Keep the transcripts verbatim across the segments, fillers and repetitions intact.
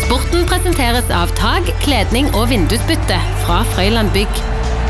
Sporten presenteres av tag, kledning og vindusbytte fra Frøyland Bygg.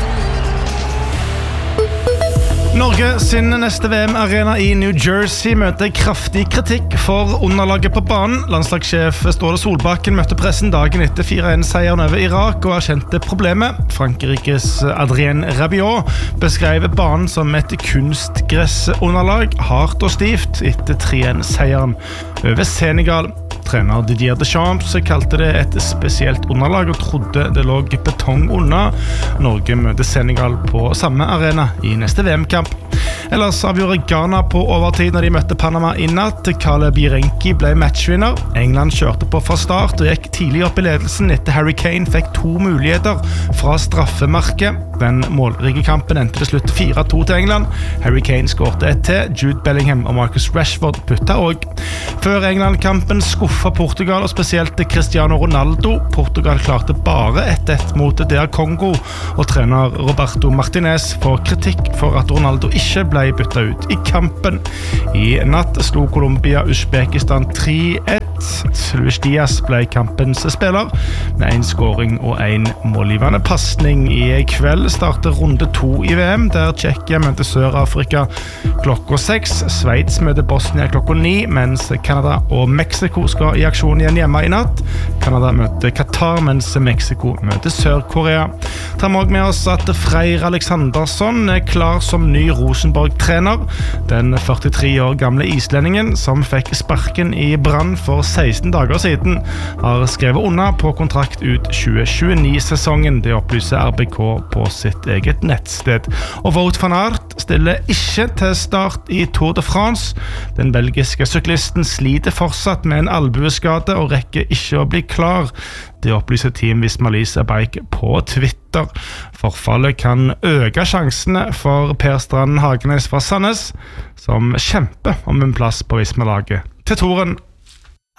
Norge sin neste V M-arena i New Jersey møter kraftig kritikk for underlaget på banen. Landslagssjef Ståle Solbakken møtte pressen dagen etter fire en seieren over Irak og erkjente problemet. Frankrikes Adrien Rabiot beskrev banen som et kunstgressunderlag, hardt og stivt, etter tre en seieren over Senegal. Trener Didier Deschamps kalte det et spesielt underlag og trodde det lå betong under. Norge møter Senegal på samme arena i neste V M-kamp. Ellers avgjorde Ghana på overtid når de møtte Panama i natt. Caleb Irenki ble matchvinner. England kjørte på fra start og gikk tidlig opp i ledelsen etter Harry Kane fikk to muligheter fra straffemarket. Den målrike kampen endte til slutt fire to til England. Harry Kane skårte ett til. Jude Bellingham og Marcus Rashford putta også. Før England-kampen skuffa Portugal, og spesielt Cristiano Ronaldo. Portugal klarte bare ett ett mot D R Kongo, og trener Roberto Martinez får kritikk for at Ronaldo ikke ble bytta ut i kampen. I natt slo Colombia Uzbekistan tre ett. Luis Diaz ble kampens spiller med en scoring og en målgivende passning. I kveld starter runde to i V M, der Tsjekkia møter Sør-Afrika klokka seks. Sveits møter Bosnia klokka ni, mens Canada og Mexico skal i aksjon igjen hjemme i natt. Canada møter Qatar, mens Mexico møter Sør-Korea. Tar vi også med oss at Freyr Alexandersson er klar som ny Rosenborg-trener. Den førtitre år gamle islendingen, som fikk sparken i Brann for seksten dager siden, har skrevet under på kontrakt ut tjue tjueni-sesongen. Det opplyser R B K på sitt eget nettsted. Og Wout van Aert stiller ikke til start i Tour de France. Den belgiske syklisten sliter fortsatt med en albueskade og rekker ikke å bli klar. Det opplyser Team Visma Lease Bike på Twitter. Forfallet kan øke sjansene for Per Strand Hagenes fra Sandnes, som kjemper om en plass på Visma-laget til Touren.